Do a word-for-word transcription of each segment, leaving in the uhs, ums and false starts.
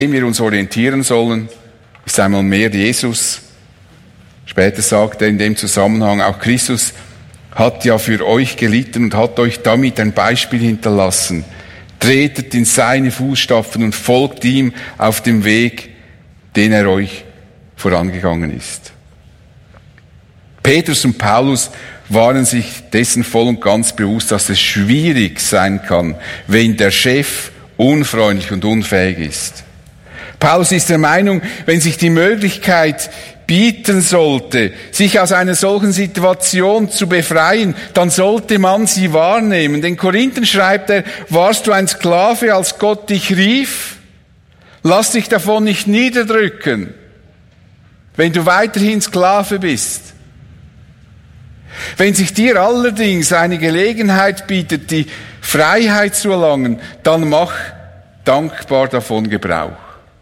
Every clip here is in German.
dem wir uns orientieren sollen, ist einmal mehr Jesus. Später sagt er in dem Zusammenhang, auch Christus hat ja für euch gelitten und hat euch damit ein Beispiel hinterlassen. Tretet in seine Fußstapfen und folgt ihm auf dem Weg, den er euch vorangegangen ist. Petrus und Paulus waren sich dessen voll und ganz bewusst, dass es schwierig sein kann, wenn der Chef unfreundlich und unfähig ist. Paulus ist der Meinung, wenn sich die Möglichkeit bieten sollte, sich aus einer solchen Situation zu befreien, dann sollte man sie wahrnehmen. Den Korinthern schreibt er, warst du ein Sklave, als Gott dich rief? Lass dich davon nicht niederdrücken, wenn du weiterhin Sklave bist. Wenn sich dir allerdings eine Gelegenheit bietet, die Freiheit zu erlangen, dann mach dankbar davon Gebrauch.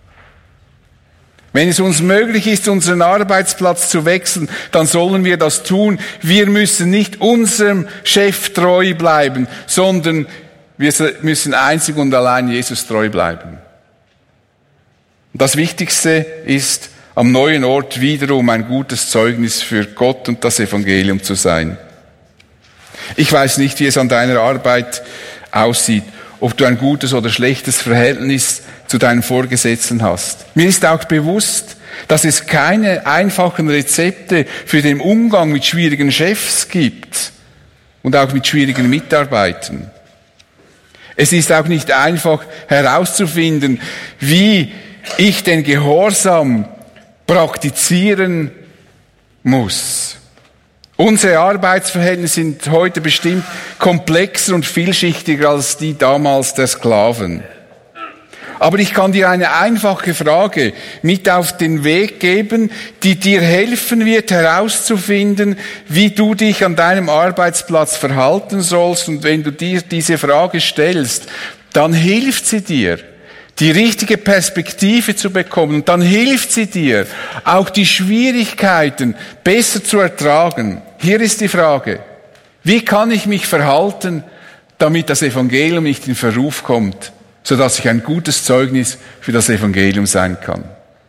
Wenn es uns möglich ist, unseren Arbeitsplatz zu wechseln, dann sollen wir das tun. Wir müssen nicht unserem Chef treu bleiben, sondern wir müssen einzig und allein Jesus treu bleiben. Und das Wichtigste ist, am neuen Ort wiederum ein gutes Zeugnis für Gott und das Evangelium zu sein. Ich weiß nicht, wie es an deiner Arbeit aussieht, ob du ein gutes oder schlechtes Verhältnis zu deinen Vorgesetzten hast. Mir ist auch bewusst, dass es keine einfachen Rezepte für den Umgang mit schwierigen Chefs gibt und auch mit schwierigen Mitarbeitern. Es ist auch nicht einfach herauszufinden, wie ich den Gehorsam praktizieren muss. Unsere Arbeitsverhältnisse sind heute bestimmt komplexer und vielschichtiger als die damals der Sklaven. Aber ich kann dir eine einfache Frage mit auf den Weg geben, die dir helfen wird, herauszufinden, wie du dich an deinem Arbeitsplatz verhalten sollst. Und wenn du dir diese Frage stellst, dann hilft sie dir, die richtige Perspektive zu bekommen. Und dann hilft sie dir, auch die Schwierigkeiten besser zu ertragen. Hier ist die Frage: Wie kann ich mich verhalten, damit das Evangelium nicht in Verruf kommt, sodass ich ein gutes Zeugnis für das Evangelium sein kann?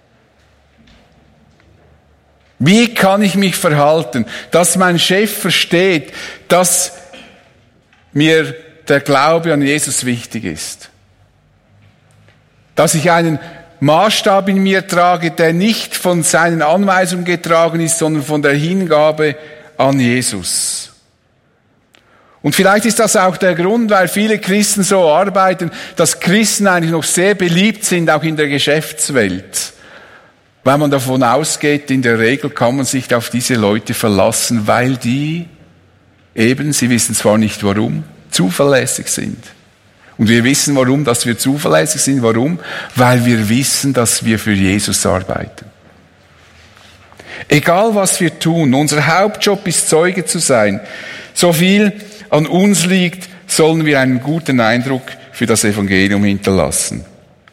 Wie kann ich mich verhalten, dass mein Chef versteht, dass mir der Glaube an Jesus wichtig ist? Dass ich einen Maßstab in mir trage, der nicht von seinen Anweisungen getragen ist, sondern von der Hingabe an Jesus. Und vielleicht ist das auch der Grund, weil viele Christen so arbeiten, dass Christen eigentlich noch sehr beliebt sind, auch in der Geschäftswelt. Weil man davon ausgeht, in der Regel kann man sich auf diese Leute verlassen, weil die eben, sie wissen zwar nicht warum, zuverlässig sind. Und wir wissen warum, dass wir zuverlässig sind. Warum? Weil wir wissen, dass wir für Jesus arbeiten. Egal was wir tun, unser Hauptjob ist, Zeuge zu sein. So viel an uns liegt, sollen wir einen guten Eindruck für das Evangelium hinterlassen.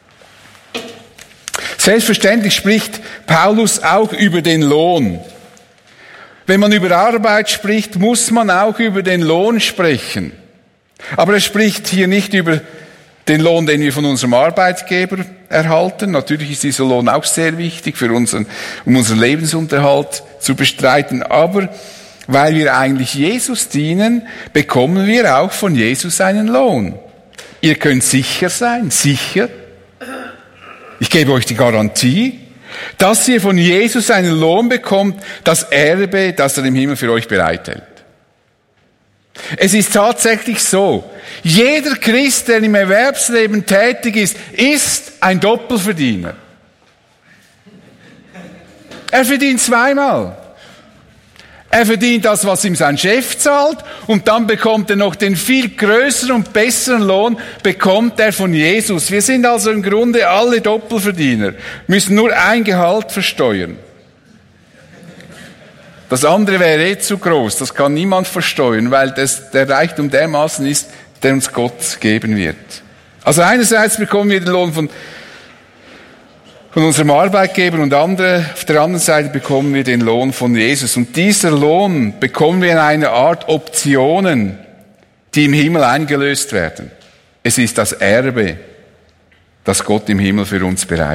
Selbstverständlich spricht Paulus auch über den Lohn. Wenn man über Arbeit spricht, muss man auch über den Lohn sprechen. Aber er spricht hier nicht über den Lohn, den wir von unserem Arbeitgeber erhalten. Natürlich ist dieser Lohn auch sehr wichtig, für unseren, um unseren Lebensunterhalt zu bestreiten. Aber weil wir eigentlich Jesus dienen, bekommen wir auch von Jesus einen Lohn. Ihr könnt sicher sein, sicher. Ich gebe euch die Garantie, dass ihr von Jesus einen Lohn bekommt, das Erbe, das er im Himmel für euch bereithält. Es ist tatsächlich so, jeder Christ, der im Erwerbsleben tätig ist, ist ein Doppelverdiener. Er verdient zweimal. Er verdient das, was ihm sein Chef zahlt, und dann bekommt er noch den viel größeren und besseren Lohn, bekommt er von Jesus. Wir sind also im Grunde alle Doppelverdiener, müssen nur ein Gehalt versteuern. Das andere wäre eh zu groß, das kann niemand versteuern, weil das der Reichtum dermaßen ist, der uns Gott geben wird. Also einerseits bekommen wir den Lohn von, von unserem Arbeitgeber und andere, auf der anderen Seite bekommen wir den Lohn von Jesus. Und dieser Lohn bekommen wir in einer Art Optionen, die im Himmel eingelöst werden. Es ist das Erbe, das Gott im Himmel für uns bereitet.